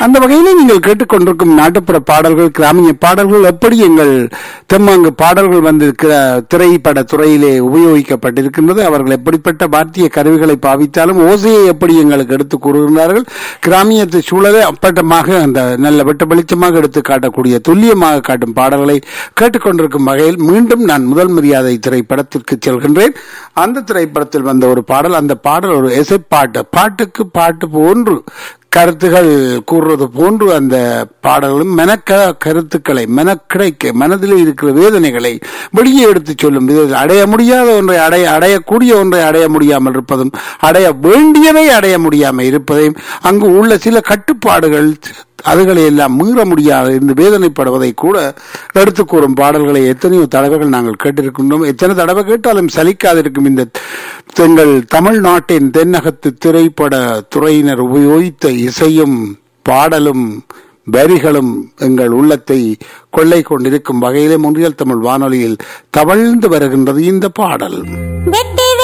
அந்த வகையிலே நீங்கள் கேட்டுக்கொண்டிருக்கும் நாட்டுப்புற பாடல்கள், கிராமிய பாடல்கள் எப்படி எங்கள் தெம்மாங்கு பாடல்கள் வந்து திரைப்பட துறையிலே உபயோகிக்கப்பட்டிருக்கின்றது. அவர்கள் எப்படிப்பட்ட வாத்திய கருவிகளை பாவித்தாலும் ஓசையை எப்படி எங்களுக்கு எடுத்து கூறுகின்றார்கள். கிராமியத்தை சூழலை அப்பட்டமாக அந்த நல்ல வெட்ட வெளிச்சமாக எடுத்து காட்டக்கூடிய துல்லியமாக காட்டும் பாடல்களை கேட்டுக்கொண்டிருக்கும் வகையில் மீண்டும் நான் முதல் மரியாதை திரைப்படத்திற்கு செல்கின்றேன். அந்த திரைப்படத்தில் வந்த ஒரு பாடல், அந்த பாடல் ஒரு இசைப்பாட்டு, பாட்டுக்கு பாட்டு போன்று கருத்துகள் கூறுறது போன்று அந்த பாடல்களும் கருத்துக்களை மனக்கிடைக்க மனதில் இருக்கிற வேதனைகளை வெளியே எடுத்து சொல்லும் விதத்தில் அடைய முடியாத ஒன்றை அடையக்கூடிய ஒன்றை அடைய முடியாமல் இருப்பதும், அடைய வேண்டியதை அடைய முடியாமல் இருப்பதையும், அங்கு உள்ள சில கட்டுப்பாடுகள் அதுகளை எல்லாம் மீற முடியாது என்று வேதனைப்படுவதை கூட எடுத்து கூறும் பாடல்களை எத்தனையோ தடவைகள் நாங்கள் கேட்டிருக்கின்றோம். எத்தனை தடவை கேட்டாலும் சலிக்காதிருக்கும் இந்த எங்கள் தமிழ்நாட்டின் தென்னகத்து திரைப்பட துறையினர் உபயோகித்த இசையும் பாடலும் வரிகளும் எங்கள் உள்ளத்தை கொள்ளை கொண்டிருக்கும் வகையிலே முன்றியல் தமிழ் வானொலியில் தவழ்ந்து வருகின்றது இந்த பாடல்.